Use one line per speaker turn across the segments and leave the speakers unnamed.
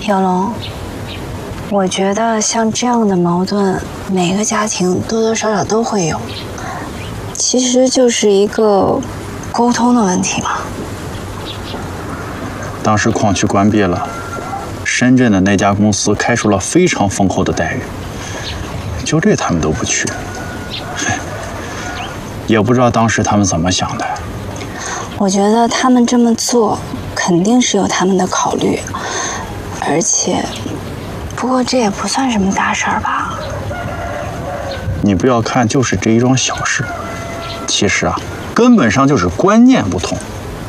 小龙，我觉得像这样的矛盾，每个家庭多多少少都会有，其实就是一个沟通的问题嘛。
当时矿区关闭了，深圳的那家公司开出了非常丰厚的待遇，就这他们都不去，也不知道当时他们怎么想的。
我觉得他们这么做肯定是有他们的考虑，而且，不过这也不算什么大事儿吧？
你不要看就是这一桩小事，其实啊，根本上就是观念不同。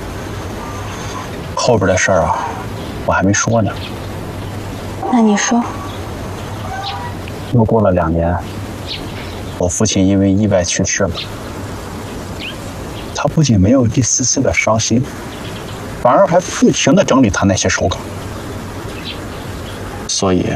后边的事儿啊，我还没说呢。
那你说。
又过了2年，我父亲因为意外去世了。他不仅没有一丝丝的伤心，反而还不停地整理他那些手稿。所以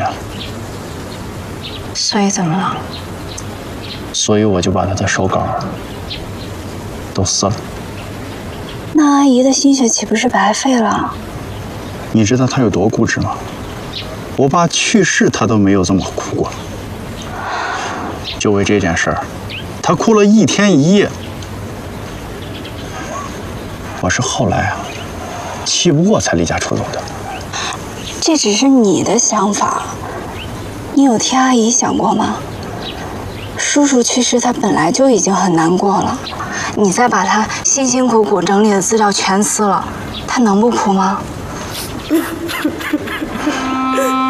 怎么了？
所以我就把他的手稿都撕了。
那阿姨的心血岂不是白费了？
你知道他有多固执吗？我爸去世他都没有这么哭过。就为这件事儿，他哭了1天1夜。我是后来啊，气不过才离家出走的。
这只是你的想法，你有替阿姨想过吗？叔叔去世，他本来就已经很难过了，你再把他辛辛苦苦整理的资料全撕了，他能不哭吗？